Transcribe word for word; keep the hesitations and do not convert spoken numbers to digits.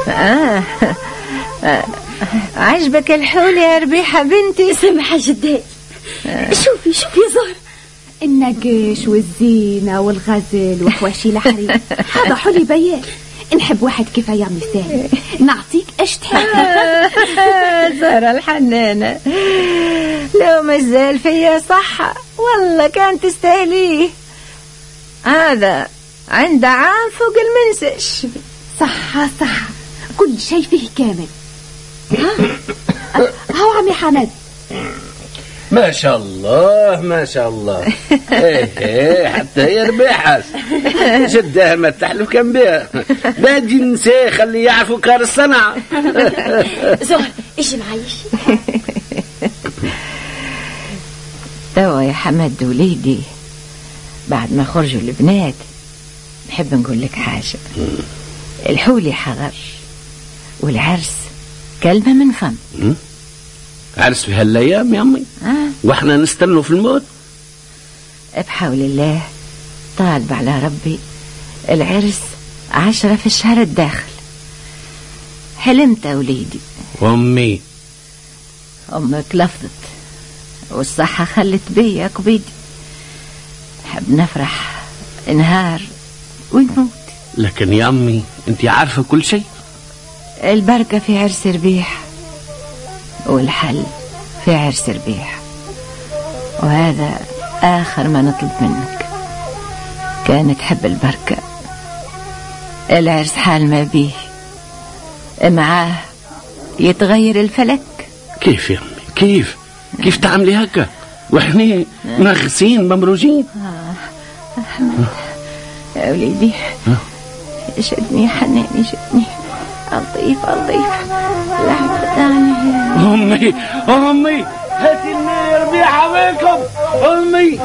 آه. آه. عجبك الحول يا ربيحة بنتي؟ سمحة جدي. آه. شوفي شوفي يا زهر، النقش والزينة والغزل وحواشي الحرير، هذا حلي بيان. نحب واحد كيف يا مثال، نعطيك اش تحب. زهرة الحنانة، لو مازال فيا صحة والله كان تستاهليه. هذا عنده عام فوق المنسش. صحة صحة، كل شيء فيه كامل. ها هاو عمي حمد، ما شاء الله ما شاء الله. ايه ايه حتى هي ربيحة جدها ما تحلف كان بها، لا تجي نسيه خلي يعرفوا كار الصنعة. زهر ايش معيش؟ توا يا حمد وليدي، بعد ما خرجوا البنات نحب نقول لك حاجة. الحولي حضر والعرس كلمة من فم. عرس في هالايام يا امي؟ آه. واحنا نستنوا في الموت؟ بحول الله طالب على ربي العرس عشرة في الشهر الداخل. حلمت وليدي. وامي؟ امك لفظت والصحة خلت بيا قبيدي. نحب نفرح نهار ونموت. لكن يا امي انت عارفة كل شيء. البركة في عرس ربيح والحل في عرس ربيح، وهذا آخر ما نطلب منك. كان تحب البركة، العرس حال ما بيه معاه يتغير الفلك. كيف يا أمي كيف كيف تعملي هكا وإحنا ناغسين ممروجين؟ آه. أحمد يا وليدي شدني حناني شدني لطيف لطيف لعب عني. أمي أمي هاتي لنا ربيحة منكم أمي.